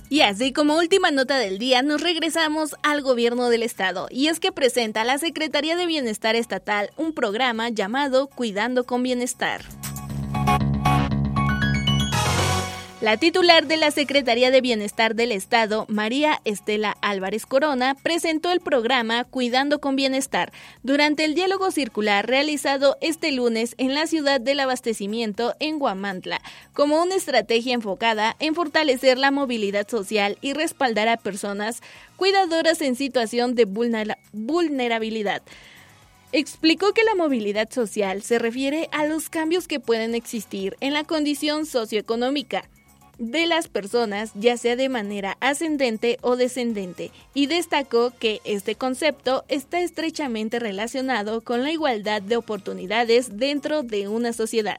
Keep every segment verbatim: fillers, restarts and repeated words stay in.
Y así como última nota del día, nos regresamos al gobierno del estado, y es que presenta la Secretaría de Bienestar Estatal un programa llamado Cuidando con Bienestar. La titular de la Secretaría de Bienestar del Estado, María Estela Álvarez Corona, presentó el programa Cuidando con Bienestar durante el diálogo circular realizado este lunes en la ciudad del abastecimiento en Huamantla, como una estrategia enfocada en fortalecer la movilidad social y respaldar a personas cuidadoras en situación de vulnera- vulnerabilidad. Explicó que la movilidad social se refiere a los cambios que pueden existir en la condición socioeconómica de las personas, ya sea de manera ascendente o descendente, y destacó que este concepto está estrechamente relacionado con la igualdad de oportunidades dentro de una sociedad.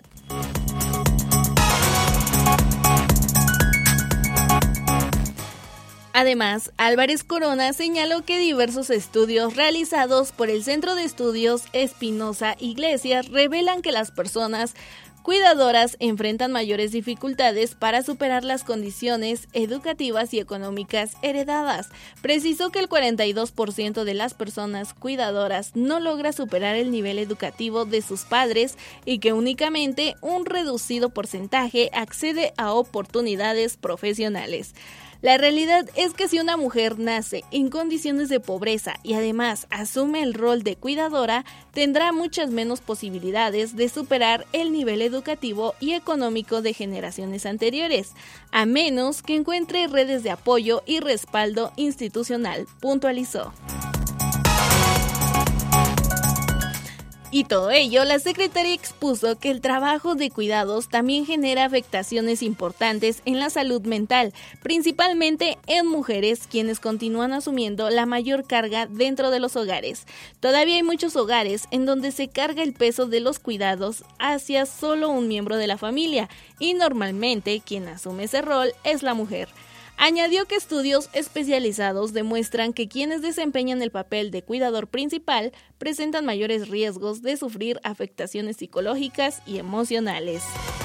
Además, Álvarez Corona señaló que diversos estudios realizados por el Centro de Estudios Espinosa Iglesias revelan que las personas cuidadoras enfrentan mayores dificultades para superar las condiciones educativas y económicas heredadas. Precisó que el cuarenta y dos por ciento de las personas cuidadoras no logra superar el nivel educativo de sus padres y que únicamente un reducido porcentaje accede a oportunidades profesionales. La realidad es que si una mujer nace en condiciones de pobreza y además asume el rol de cuidadora, tendrá muchas menos posibilidades de superar el nivel educativo y económico de generaciones anteriores, a menos que encuentre redes de apoyo y respaldo institucional, puntualizó. Y todo ello, la secretaria expuso que el trabajo de cuidados también genera afectaciones importantes en la salud mental, principalmente en mujeres, quienes continúan asumiendo la mayor carga dentro de los hogares. Todavía hay muchos hogares en donde se carga el peso de los cuidados hacia solo un miembro de la familia, y normalmente quien asume ese rol es la mujer. Añadió que estudios especializados demuestran que quienes desempeñan el papel de cuidador principal presentan mayores riesgos de sufrir afectaciones psicológicas y emocionales.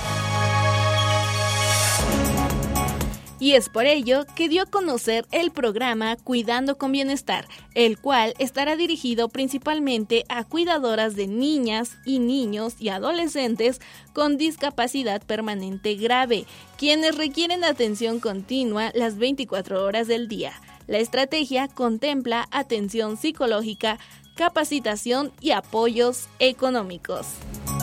Y es por ello que dio a conocer el programa Cuidando con Bienestar, el cual estará dirigido principalmente a cuidadoras de niñas y niños y adolescentes con discapacidad permanente grave, quienes requieren atención continua las veinticuatro horas del día. La estrategia contempla atención psicológica, capacitación y apoyos económicos.